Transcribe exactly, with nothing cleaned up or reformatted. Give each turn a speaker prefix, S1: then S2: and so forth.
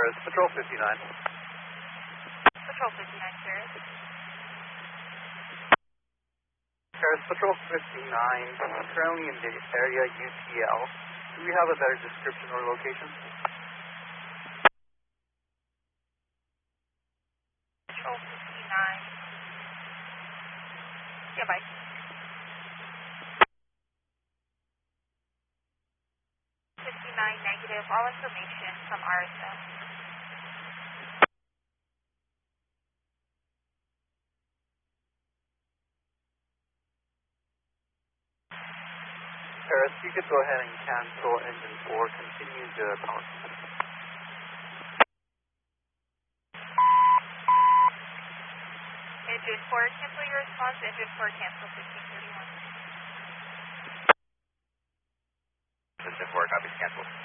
S1: Paris, Patrol fifty-nine.
S2: Patrol fifty-nine, Paris.
S1: Paris, Patrol fifty-nine, currently in the area U T L. Do we have a better description or location?
S2: Patrol fifty-nine. Yeah, bye. fifty-nine negative, all information from R S M.
S1: Paris, you could go ahead and cancel engine four, continue the power system.
S2: Engine four, cancel your response. Engine four, cancel fifteen thirty-one.
S1: Engine four, copies, cancel.